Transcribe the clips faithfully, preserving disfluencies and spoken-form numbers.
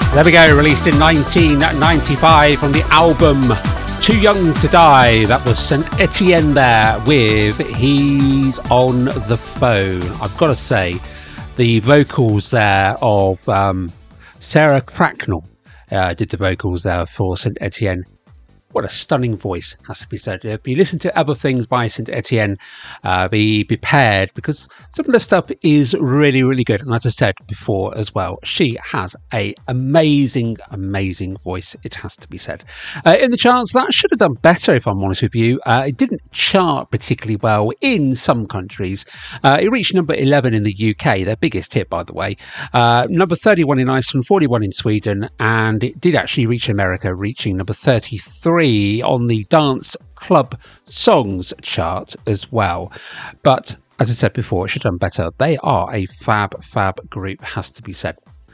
There we go, released in nineteen ninety-five from the album Too Young to Die. That was Saint Etienne there with He's on the Phone. I've got to say, the vocals there of um, Sarah Cracknell uh, did the vocals there for Saint Etienne. What a stunning voice, has to be said. If you listen to other things by Saint Etienne, uh, be prepared, because some of the stuff is really, really good. And as I said before as well, she has a amazing, amazing voice, it has to be said. Uh, in the charts, that should have done better, if I'm honest with you. Uh, it didn't chart particularly well in some countries. Uh, it reached number eleven in the U K, their biggest hit, by the way. Uh, number thirty-one in Iceland, forty-one in Sweden, and it did actually reach America, reaching number thirty-three on the Dance Club Songs chart as well. But as I said before, it should have done better. They are a fab, fab group, has to be said.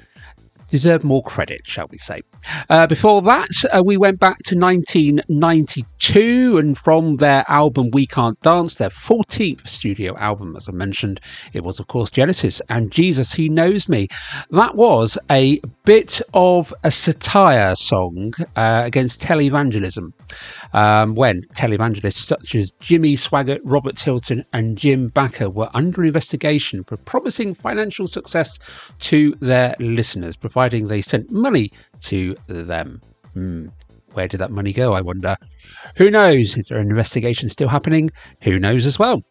Deserve more credit, shall we say. Uh, before that, uh, we went back to nineteen ninety-two, and from their album We Can't Dance, their fourteenth studio album, as I mentioned, it was, of course, Genesis and Jesus, He Knows Me. That was a bit of a satire song uh, against televangelism, um, when televangelists such as Jimmy Swaggart, Robert Tilton and Jim Bakker were under investigation for promising financial success to their listeners, providing they sent money to them. Hmm. Where did that money go, I wonder? Who knows? Is there an investigation still happening? Who knows as well?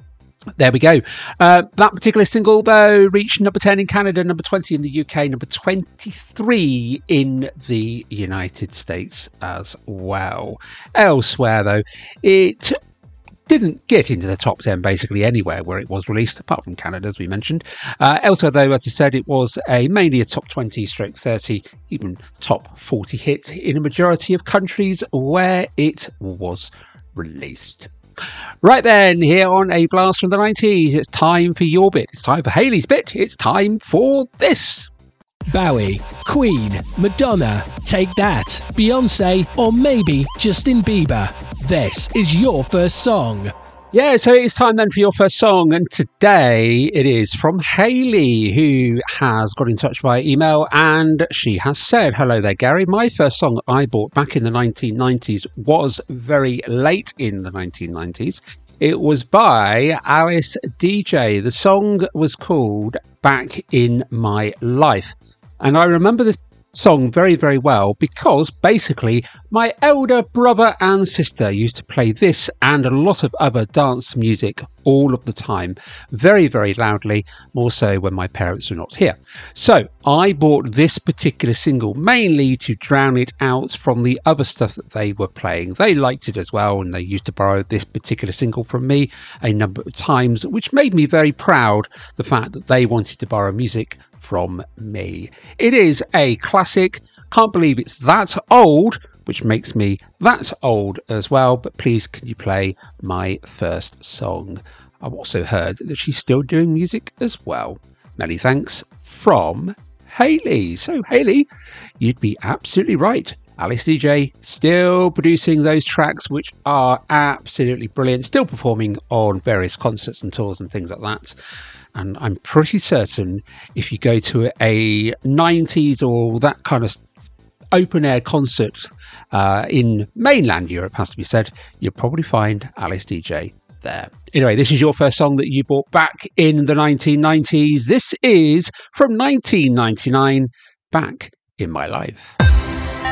There we go. Uh, that particular single, though, reached number ten in Canada, number twenty in the U K, number twenty-three in the United States as well. Elsewhere, though, it didn't get into the top ten basically anywhere where it was released, apart from Canada, as we mentioned. Uh, elsewhere, though, as I said, it was a mainly a top twenty stroke thirty, even top forty hit in a majority of countries where it was released. Right then, here on A Blast from the nineties, it's time for your bit. It's time for Hayley's bit. It's time for this. Bowie, Queen, Madonna, Take That, Beyonce, or maybe Justin Bieber. This is your first song. Yeah, so it's time then for your first song, and today it is from Hayley, who has got in touch via email, and she has said, hello there, Gary. My first song I bought back in the nineteen nineties was very late in the nineteen nineties. It was by Alice D J. The song was called Back in My Life. And I remember this song very, very well because basically my elder brother and sister used to play this and a lot of other dance music all of the time, very, very loudly, more so when my parents were not here. So I bought this particular single mainly to drown it out from the other stuff that they were playing. They liked it as well, and they used to borrow this particular single from me a number of times, which made me very proud, the fact that they wanted to borrow music from me. It is a classic. Can't believe it's that old, which makes me that old as well. But please, can you play my first song? I've also heard that she's still doing music as well. Many thanks from Hayley. So Hayley, you'd be absolutely right. Alice D J still producing those tracks, which are absolutely brilliant, still performing on various concerts and tours and things like that. And I'm pretty certain if you go to a nineties or that kind of open air concert uh, in mainland Europe, has to be said, you'll probably find Alice D J there. Anyway, this is your first song that you bought back in the nineteen nineties. This is from nineteen ninety-nine, Back in My Life.